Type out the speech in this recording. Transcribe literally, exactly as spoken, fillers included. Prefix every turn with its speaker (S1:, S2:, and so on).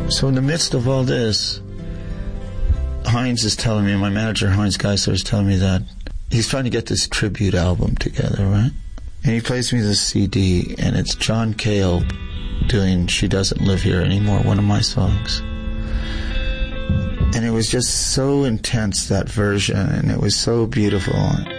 S1: So in the midst of all this, Hines is telling me, my manager, Hines Geisler, is telling me that he's trying to get this tribute album together, right? And he plays me this C D, and it's John Cale doing She Doesn't Live Here Anymore, one of my songs. And it was just so intense, that version, and it was so beautiful.